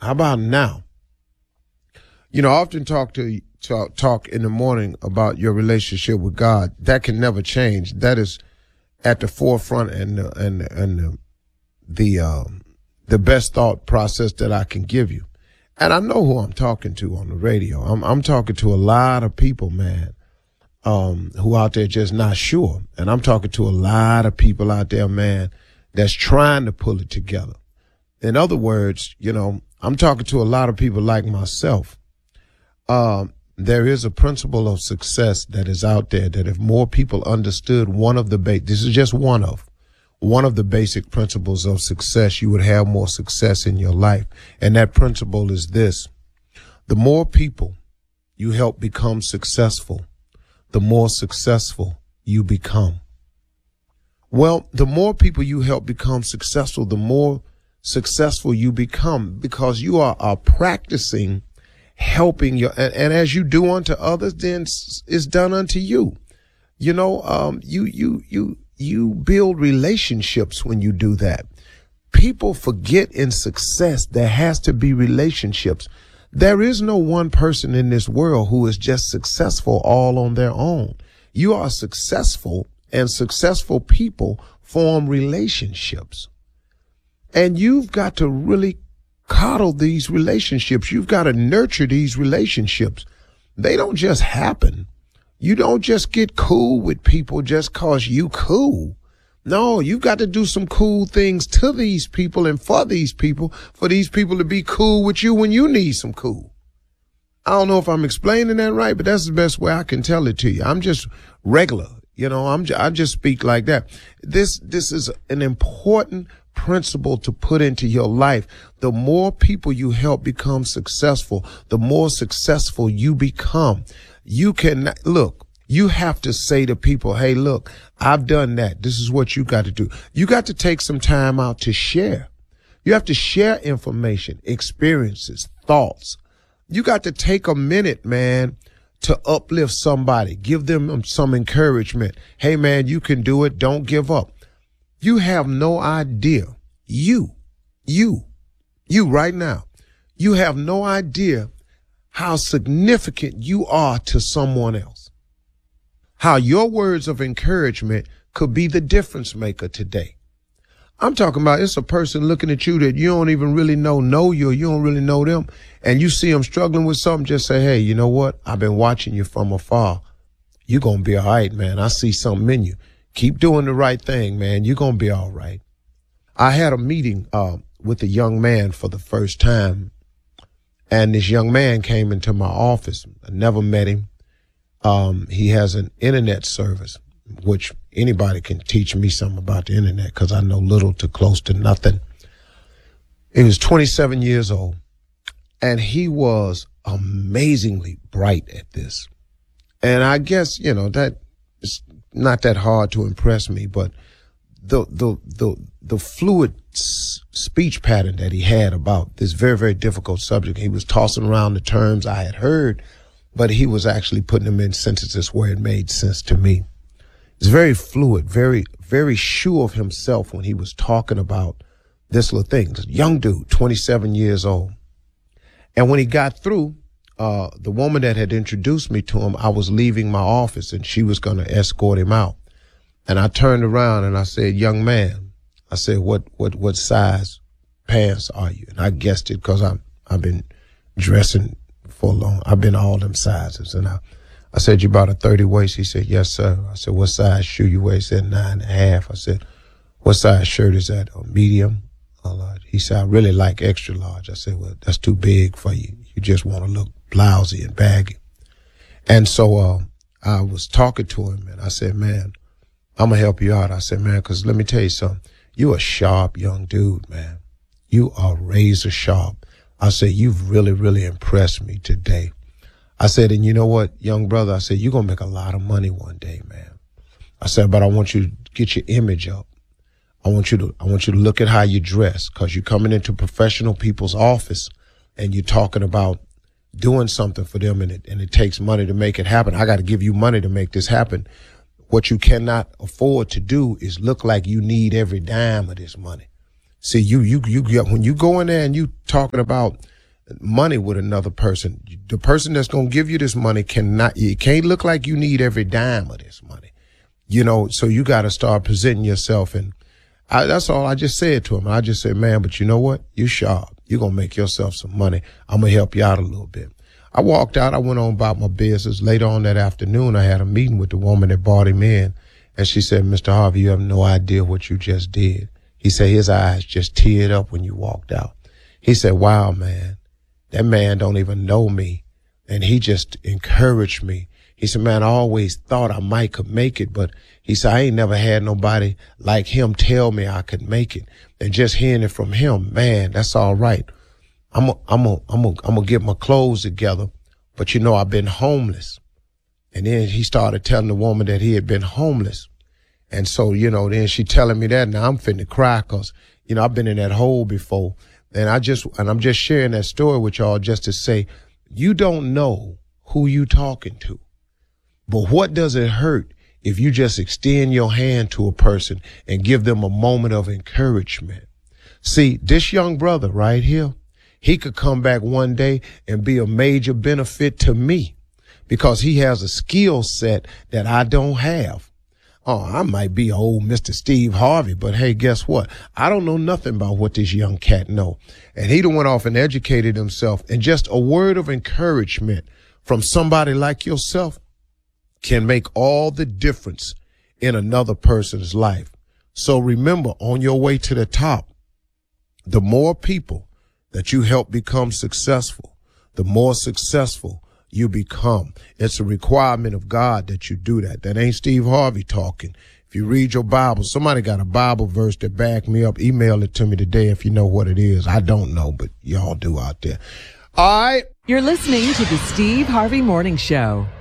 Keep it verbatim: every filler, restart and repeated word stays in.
How about now? You know, I often talk to talk, talk in the morning about your relationship with God. That can never change. That is at the forefront and the, and the, and the the um, the best thought process that I can give you. And I know who I'm talking to on the radio. I'm I'm talking to a lot of people, man, um, who out there just not sure. And I'm talking to a lot of people out there, man, that's trying to pull it together. In other words, you know, I'm talking to a lot of people like myself. Um, there is a principle of success that is out there that if more people understood one of the ba- this is just one of one of the basic principles of success, you would have more success in your life. And that principle is this: the more people you help become successful, the more successful you become. Well, the more people you help become successful, the more successful you become, because you are, are practicing helping your, and, and as you do unto others, then it's done unto you. You know, um, you, you, you, you build relationships when you do that. People forget in success there has to be relationships. There is no one person in this world who is just successful all on their own. You are successful, and successful people form relationships. And you've got to really coddle these relationships. You've got to nurture these relationships. They don't just happen. You don't just get cool with people just cause you cool. No, you've got to do some cool things to these people and for these people, for these people to be cool with you when you need some cool. I don't know if I'm explaining that right, but that's the best way I can tell it to you. I'm just regular. You know, I'm, I just speak like that. This, this is an important principle to put into your life. The more people you help become successful, the more successful you become. You can, look, you have to say to people, hey, look, I've done that. This is what you got to do. You got to take some time out to share. You have to share information, experiences, thoughts. You got to take a minute, man, to uplift somebody, give them some encouragement. Hey, man, you can do it. Don't give up. You have no idea. You, you, you right now, you have no idea how significant you are to someone else. How your words of encouragement could be the difference maker today. I'm talking about it's a person looking at you that you don't even really know, know you, or you don't really know them, and you see them struggling with something, just say, hey, you know what? I've been watching you from afar. You're going to be all right, man. I see something in you. Keep doing the right thing, man. You're going to be all right. I had a meeting uh, with a young man for the first time, and this young man came into my office. I never met him. Um, he has an internet service, which anybody can teach me something about the internet because I know little to close to nothing. He was twenty-seven years old, and he was amazingly bright at this. And I guess, you know, that is not that hard to impress me, but the, the, the, the fluid s- speech pattern that he had about this very, very difficult subject, he was tossing around the terms I had heard, but he was actually putting them in sentences where it made sense to me. He's very fluid, very, very sure of himself when he was talking about this little thing. Young dude, twenty-seven years old. And when he got through, uh, the woman that had introduced me to him, I was leaving my office and she was going to escort him out. And I turned around and I said, young man, I said, what, what, what size pants are you? And I guessed it because I'm, I've been dressing for long. I've been all them sizes. And I, I said, you bought a thirty waist? He said, yes, sir. I said, what size shoe you wear? He said, nine and a half. I said, what size shirt is that? A medium or large? He said, I really like extra large. I said, well, that's too big for you. You just want to look blousy and baggy. And so, uh, I was talking to him and I said, man, I'm going to help you out. I said, man, cause let me tell you something. You a sharp young dude, man. You are razor sharp. I said, you've really, really impressed me today. I said, and you know what, young brother, I said, you're going to make a lot of money one day, man. I said, but I want you to get your image up. I want you to, I want you to look at how you dress, cause you're coming into professional people's office and you're talking about doing something for them and it, and it takes money to make it happen. I got to give you money to make this happen. What you cannot afford to do is look like you need every dime of this money. See, you, you, you get, when you go in there and you talking about money with another person, the person that's going to give you this money cannot, it can't look like you need every dime of this money, you know, so you got to start presenting yourself. And I, that's all I just said to him. I just said, man, but you know what? You sharp. You're going to make yourself some money. I'm going to help you out a little bit. I walked out. I went on about my business. Later on that afternoon, I had a meeting with the woman that brought him in. And she said, Mister Harvey, you have no idea what you just did. He said his eyes just teared up when you walked out. He said, wow, man, that man don't even know me. And he just encouraged me. He said, man, I always thought I might could make it, but he said, I ain't never had nobody like him tell me I could make it. And just hearing it from him, man, that's all right. I'm a, I'm a, I'm a, I'm gonna get my clothes together. But you know, I've been homeless. And then he started telling the woman that he had been homeless. And so, you know, then she telling me that. Now I'm finna cry because, you know, I've been in that hole before. And I just, and I'm just sharing that story with y'all just to say, you don't know who you talking to. But what does it hurt if you just extend your hand to a person and give them a moment of encouragement? See, this young brother right here, he could come back one day and be a major benefit to me because he has a skill set that I don't have. Oh, I might be old Mister Steve Harvey, but hey, guess what? I don't know nothing about what this young cat know. And he done went off and educated himself. And just a word of encouragement from somebody like yourself can make all the difference in another person's life. So remember, on your way to the top, the more people that you help become successful, the more successful you become. It's a requirement of God that you do that. That ain't Steve Harvey talking. If you read your Bible, somebody got a Bible verse that back me up. Email it to me today if you know what it is. I don't know, but y'all do out there. All right. You're listening to the Steve Harvey Morning Show.